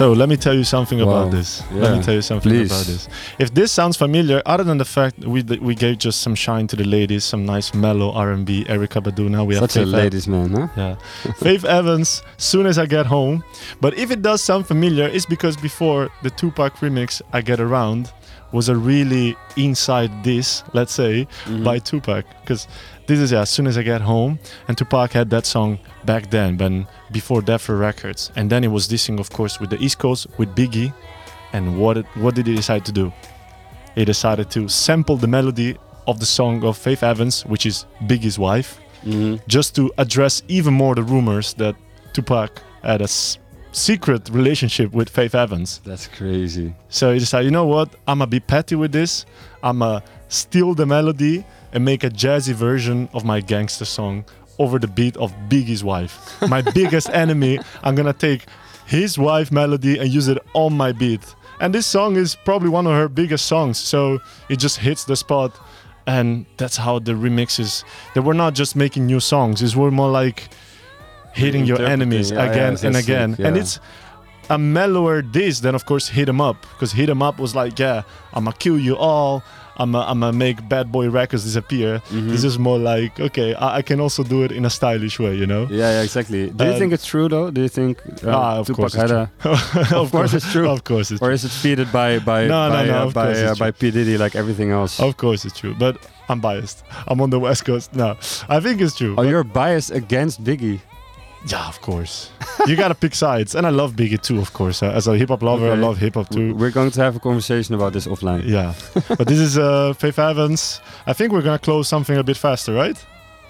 So let me tell you something Wow. about this. Yeah. Let me tell you something Please. about this. If this sounds familiar, other than the fact we gave just some shine to the ladies, some nice mellow R&B, Erykah Badu. Now we have Such a Faith ladies man, huh? Yeah. Faith Evans, Soon As I Get Home. But if it does sound familiar, it's because before the Tupac remix, I Get Around, was a really inside diss, let's say, by Tupac. Because this is As Soon As I Get Home. And Tupac had that song back then, before Death Row Records. And then he was dissing, of course, with the East Coast, with Biggie. And what did he decide to do? He decided to sample the melody of the song of Faith Evans, which is Biggie's wife, just to address even more the rumors that Tupac had a secret relationship with Faith Evans. That's crazy. So he decided, you know what? I'm gonna be petty with this. I'm gonna steal the melody and make a jazzy version of my gangster song over the beat of Biggie's wife. My biggest enemy, I'm gonna take his wife melody and use it on my beat. And this song is probably one of her biggest songs, so it just hits the spot. And that's how the remixes, they were not just making new songs, it were more like hitting your enemies again and again. And it's a mellower diss than, of course, Hit 'Em Up. Because Hit 'Em Up was like, yeah, I'ma kill you all, I'ma make Bad Boy Records disappear. This is more like, okay, I can also do it in a stylish way, you know? Yeah, exactly. Do you think it's true though? Do you think of Tupac course had it's Of course it's true. Of course it's Or true. is it feeded by of course it's by true. P Diddy like everything else? Of course it's true, but I'm biased. I'm on the West Coast. No, I think it's true. Oh, but- you're biased against Biggie. Yeah, of course. You gotta pick sides. And I love Biggie too, of course. As a hip-hop lover, I Okay. love hip-hop too. We're going to have a conversation about this offline. Yeah. But this is Faith Evans. I think we're gonna close something a bit faster, right?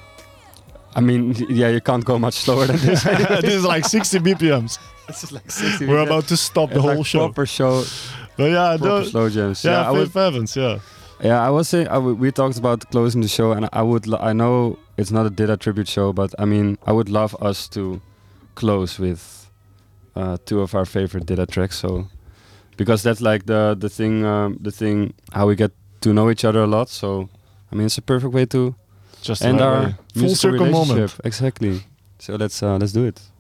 I mean, yeah, you can't go much slower than this. This is like 60 BPMs. This is like 60 We're about to stop the It's whole like show. Proper show. But yeah, Proper slow jams. yeah, I would, Faith Evans, yeah. yeah, I was saying we talked about closing the show, and I know it's not a Dida tribute show, but I mean, I would love us to close with two of our favorite Dida tracks. So because that's like the thing how we get to know each other a lot. So I mean, it's a perfect way to Just end the right our way. Full musical circle relationship. moment. Exactly. So let's do it.